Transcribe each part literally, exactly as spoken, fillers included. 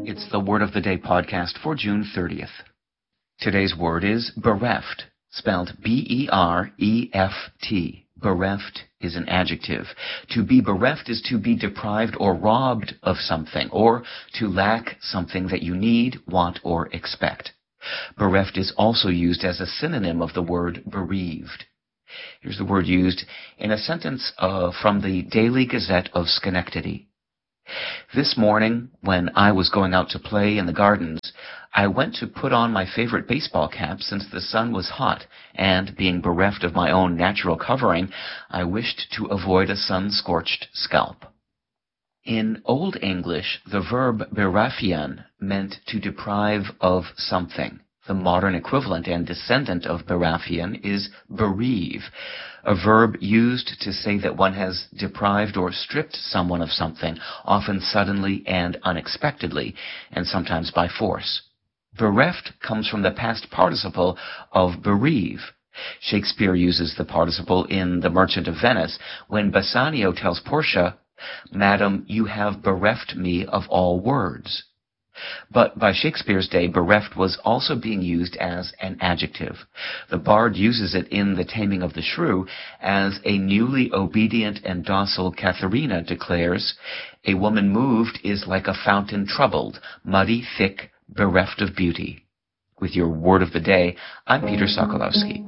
It's the Word of the Day podcast for June thirtieth. Today's word is bereft, spelled B E R E F T. Bereft is an adjective. To be bereft is to be deprived or robbed of something, or to lack something that you need, want, or expect. Bereft is also used as a synonym of the word bereaved. Here's the word used in a sentence uh, from the Daily Gazette of Schenectady. This morning, when I was going out to play in the gardens, I went to put on my favorite baseball cap since the sun was hot, and, being bereft of my own natural covering, I wished to avoid a sun-scorched scalp. In Old English, the verb beraphian meant to deprive of something. The modern equivalent and descendant of beraphian is bereave, a verb used to say that one has deprived or stripped someone of something, often suddenly and unexpectedly, and sometimes by force. Bereft comes from the past participle of bereave. Shakespeare uses the participle in The Merchant of Venice when Bassanio tells Portia, "Madam, you have bereft me of all words." But by Shakespeare's day, bereft was also being used as an adjective. The bard uses it in The Taming of the Shrew, as a newly obedient and docile Katharina declares, "A woman moved is like a fountain troubled, muddy, thick, bereft of beauty." With your word of the day, I'm Peter Sokolowski.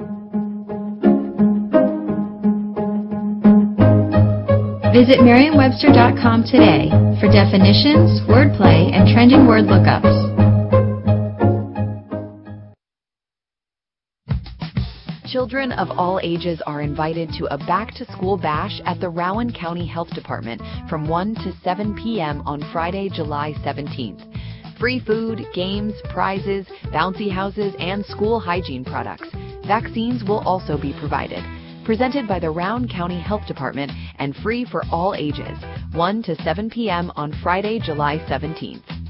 Visit Merriam Webster dot com today for definitions, wordplay, and trending word lookups. Children of all ages are invited to a back-to-school bash at the Rowan County Health Department from one to seven p.m. on Friday, July seventeenth. Free food, games, prizes, bouncy houses, and school hygiene products. Vaccines will also be provided. Presented by the Rowan County Health Department and free for all ages, one to seven p.m. on Friday, July seventeenth.